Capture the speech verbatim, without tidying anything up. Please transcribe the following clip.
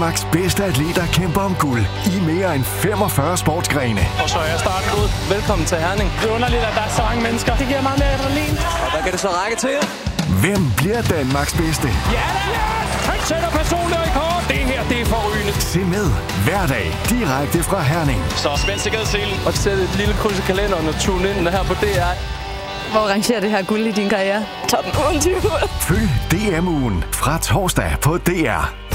Danmarks bedste atleter kæmper om guld i mere end femogfyrre sportsgrene. Og så er starten ud. Velkommen til Herning. Det er underligt, at der er så mange mennesker. Det giver meget mere adrenalin. Og der kan det så række til. Hvem bliver Danmarks bedste? Ja, da! Han sætter personlig rekord. Det her, det er forrygende. Se med hver dag direkte fra Herning. Så spænd sikkerhedsselen. Og sæt et lille kryds i kalenderen og tune ind her på D R. Hvor rangerer det her guld i din karriere? Top otteogtyve. Følg D M-ugen fra torsdag på D R.